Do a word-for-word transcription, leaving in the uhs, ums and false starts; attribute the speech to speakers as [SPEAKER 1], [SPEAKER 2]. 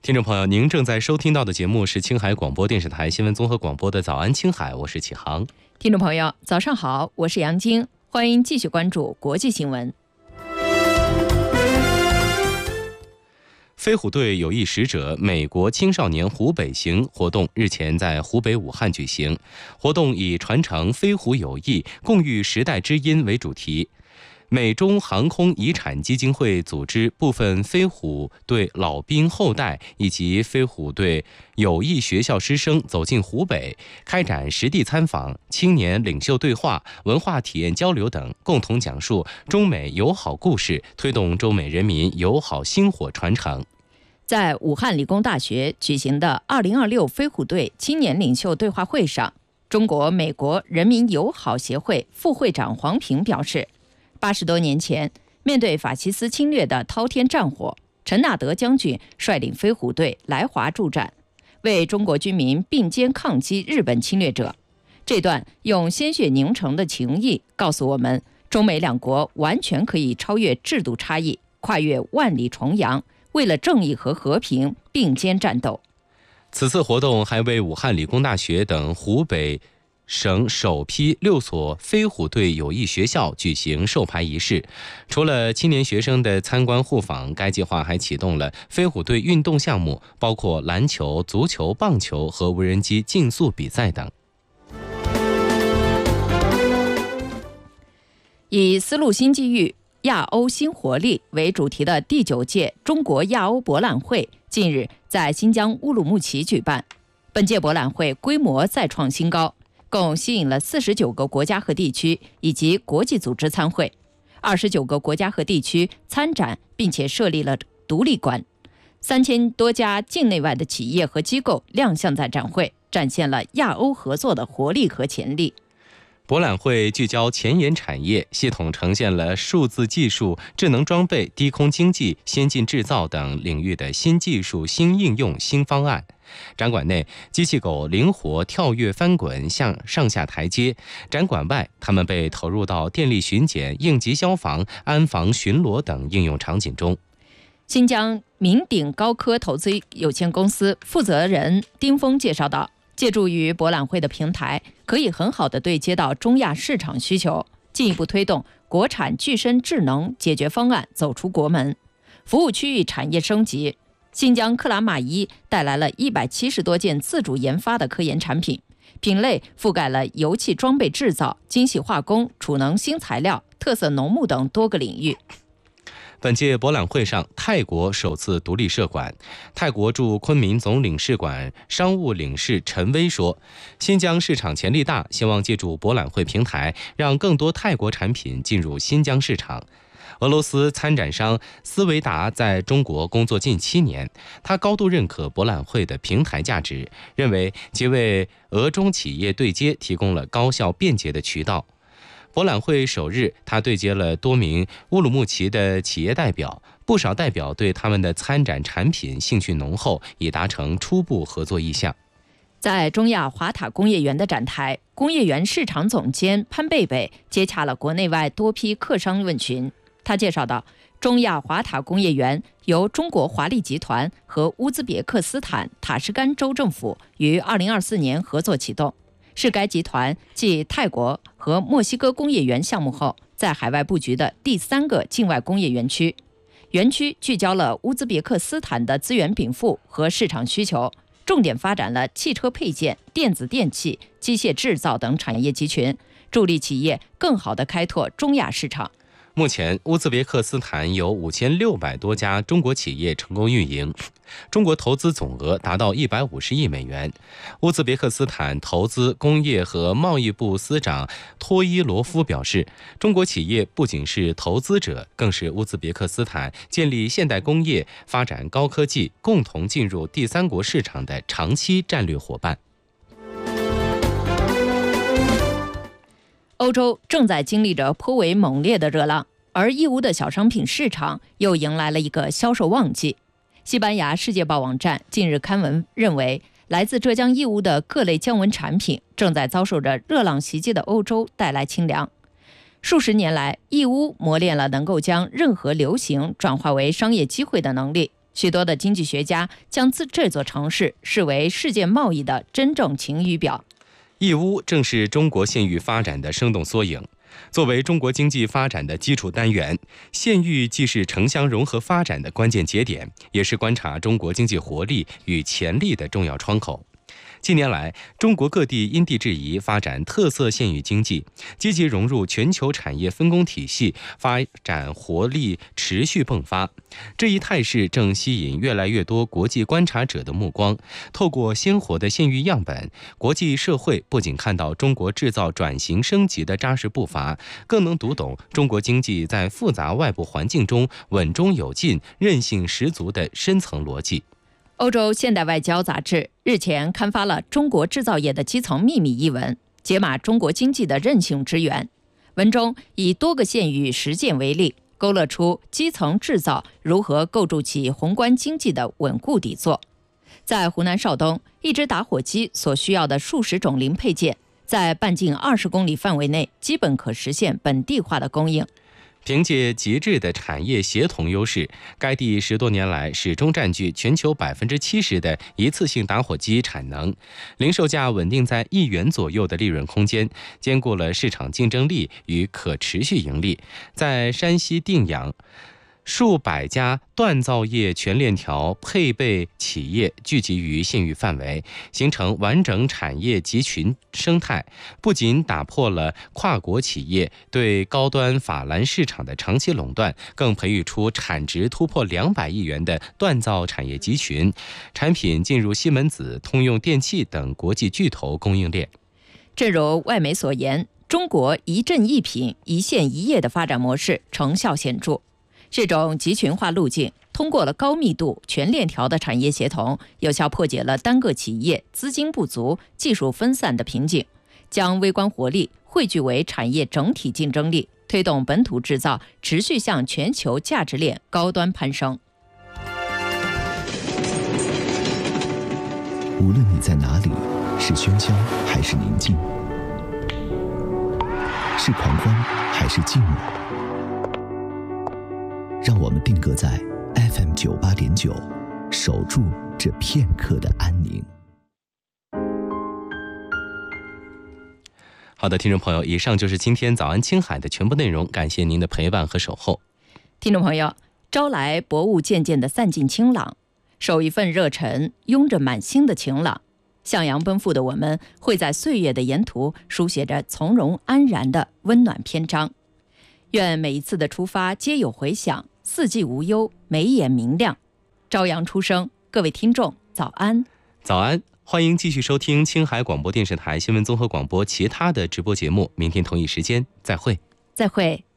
[SPEAKER 1] 听众朋友，您正在收听到的节目是青海广播电视台新闻综合广播的早安青海，我是启航。
[SPEAKER 2] 听众朋友，早上好，我是杨晶，欢迎继续关注国际新闻。
[SPEAKER 1] 飞虎队有意使者美国青少年湖北行活动日前在湖北武汉举行，活动以传承飞虎友谊、共育时代之音为主题。美中航空遗产基金会组织部分飞虎队老兵后代以及飞虎队友谊学校师生走进湖北，开展实地参访、青年领袖对话、文化体验交流等，共同讲述中美友好故事，推动中美人民友好薪火传承。
[SPEAKER 2] 在武汉理工大学举行的二零二六飞虎队青年领袖对话会上，中国美国人民友好协会副会长黄平表示，八十多年前，面对法西斯侵略的滔天战火，陈纳德将军率领飞虎队来华助战，为中国军民并肩抗击日本侵略者。这段用鲜血凝成的情谊告诉我们，中美两国完全可以超越制度差异，跨越万里重洋，为了正义和和平并肩战斗。
[SPEAKER 1] 此次活动还为武汉理工大学等湖北省首批六所飞虎队友谊学校举行授牌仪式。除了青年学生的参观互访，该计划还启动了飞虎队运动项目，包括篮球、足球、棒球和无人机竞速比赛等。
[SPEAKER 2] 以丝路新机遇、亚欧新活力为主题的第九届中国亚欧博览会近日在新疆乌鲁木齐举办。本届博览会规模再创新高，共吸引了四十九个国家和地区以及国际组织参会，二十九个国家和地区参展，并且设立了独立馆，三千多家境内外的企业和机构亮相在展会，展现了亚欧合作的活力和潜力。
[SPEAKER 1] 博览会聚焦前沿产业，系统呈现了数字技术、智能装备、低空经济、先进制造等领域的新技术、新应用、新方案。展馆内，机器狗灵活跳跃翻滚向上下台阶；展馆外，它们被投入到电力巡检、应急消防、安防巡逻等应用场景中。
[SPEAKER 2] 新疆明鼎高科投资有限公司负责人丁峰介绍道，借助于博览会的平台，可以很好地对接到中亚市场需求，进一步推动国产具身智能解决方案走出国门，服务区域产业升级。新疆克拉玛依带来了一百七十多件自主研发的科研产品，品类覆盖了油气装备制造、精细化工、储能新材料、特色农牧等多个领域。
[SPEAKER 1] 本届博览会上，泰国首次独立设馆。泰国驻昆明总领事馆商务领事陈威说，新疆市场潜力大，希望借助博览会平台，让更多泰国产品进入新疆市场。俄罗斯参展商斯维达在中国工作近七年，他高度认可博览会的平台价值，认为其为俄中企业对接提供了高效便捷的渠道。博览会首日，他对接了多名乌鲁木齐的企业代表，不少代表对他们的参展产品兴趣浓厚，已达成初步合作意向。
[SPEAKER 2] 在中亚华塔工业园的展台，工业园市场总监潘贝贝接洽了国内外多批客商问询。他介绍到，中亚华塔工业园由中国华力集团和乌兹别克斯坦塔什干州政府于二零二四年合作启动，是该集团继泰国和墨西哥工业园项目后，在海外布局的第三个境外工业园区。园区聚焦了乌兹别克斯坦的资源禀赋和市场需求，重点发展了汽车配件、电子电器、机械制造等产业集群，助力企业更好地开拓中亚市场。
[SPEAKER 1] 目前，乌兹别克斯坦有五千六百多家中国企业成功运营，中国投资总额达到一百五十亿美元。乌兹别克斯坦投资工业和贸易部司长托伊罗夫表示，中国企业不仅是投资者，更是乌兹别克斯坦建立现代工业、发展高科技、共同进入第三国市场的长期战略伙伴。
[SPEAKER 2] 欧洲正在经历着颇为猛烈的热浪，而义乌的小商品市场又迎来了一个销售旺季。西班牙《世界报》网站近日刊文认为，来自浙江义乌的各类降温产品正在遭受着热浪袭击的欧洲带来清凉。数十年来，义乌磨练了能够将任何流行转化为商业机会的能力。 许多的经济学家将这座城市视为世界贸易的真正晴雨表。
[SPEAKER 1] 义乌正是中国县域发展的生动缩影。作为中国经济发展的基础单元，县域既是城乡融合发展的关键节点，也是观察中国经济活力与潜力的重要窗口。近年来，中国各地因地制宜发展特色县域经济，积极融入全球产业分工体系，发展活力持续迸发。这一态势正吸引越来越多国际观察者的目光。透过鲜活的县域样本，国际社会不仅看到中国制造转型升级的扎实步伐，更能读懂中国经济在复杂外部环境中稳中有进、韧性十足的深层逻辑。
[SPEAKER 2] 欧洲现代外交杂志日前刊发了《中国制造业的基层秘密》一文，解码中国经济的韧性之源。文中以多个县域实践为例，勾勒出基层制造如何构筑起宏观经济的稳固底座。在湖南邵东，一只打火机所需要的数十种零配件，在半径二十公里范围内基本可实现本地化的供应。
[SPEAKER 1] 凭借极致的产业协同优势，该地十多年来始终占据全球百分之七十的一次性打火机产能，零售价稳定在一元左右的利润空间，兼顾了市场竞争力与可持续盈利。在山西定阳，数百家锻造业全链条配备企业聚集于县域范围，形成完整产业集群生态，不仅打破了跨国企业对高端法兰市场的长期垄断，更培育出产值突破两百亿元的锻造产业集群，产品进入西门子、通用电气等国际巨头供应链。
[SPEAKER 2] 正如外媒所言，中国一镇一品、一县一业的发展模式成效显著。这种集群化路径通过了高密度全链条的产业协同，有效破解了单个企业资金不足、技术分散的瓶颈，将微观活力汇聚为产业整体竞争力，推动本土制造持续向全球价值链高端攀升。
[SPEAKER 3] 无论你在哪里，是喧嚣还是宁静，是狂欢还是静默，让我们定格在 F M 九八点九，守住这片刻的安宁。
[SPEAKER 1] 好的，听众朋友，以上就是今天早安青海的全部内容，感谢您的陪伴和守候。
[SPEAKER 2] 听众朋友，朝来薄雾渐渐的散尽清朗，守一份热忱，拥着满心的晴朗。向阳奔赴的我们，会在岁月的沿途书写着从容安然的温暖篇章。愿每一次的出发皆有回响，四季无忧，眉眼明亮。朝阳初升，各位听众早安。
[SPEAKER 1] 早安，欢迎继续收听青海广播电视台新闻综合广播其他的直播节目，明天同一时间再会。
[SPEAKER 2] 再会。